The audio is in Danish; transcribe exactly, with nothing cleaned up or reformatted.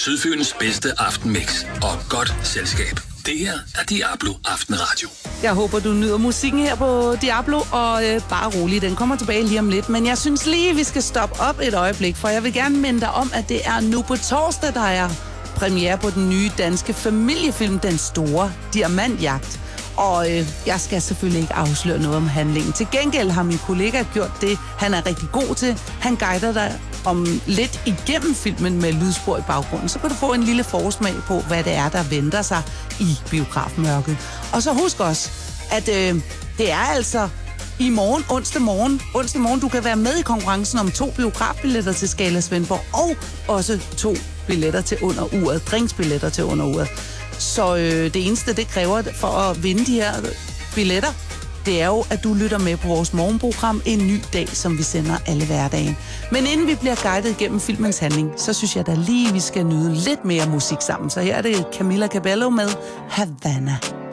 Sydfyns bedste aftenmix og godt selskab. Det her er Diablo Aftenradio. Jeg håber, du nyder musikken her på Diablo, og øh, bare rolig, den kommer tilbage lige om lidt. Men jeg synes lige, vi skal stoppe op et øjeblik, for jeg vil gerne minde dig om, at det er nu på torsdag, der er premiere på den nye danske familiefilm, Den Store Diamantjagt. Og øh, jeg skal selvfølgelig ikke afsløre noget om handlingen. Til gengæld har min kollega gjort det, han er rigtig god til. Han guider dig om lidt igennem filmen med lydspor i baggrunden. Så kan du få en lille forsmag på, hvad det er, der venter sig i biografmørket. Og så husk også, at øh, det er altså i morgen, onsdag morgen, onsdag morgen, du kan være med i konkurrencen om to biografbilletter til Scala Svendborg, og også to billetter til under uret, drinksbilletter til under uret. Så øh, det eneste, det kræver for at vinde de her billetter, det er jo, at du lytter med på vores morgenprogram En Ny Dag, som vi sender alle hverdagen. Men inden vi bliver guidet igennem filmens handling, så synes jeg da lige, vi skal nyde lidt mere musik sammen. Så her er det Camila Cabello med Havana.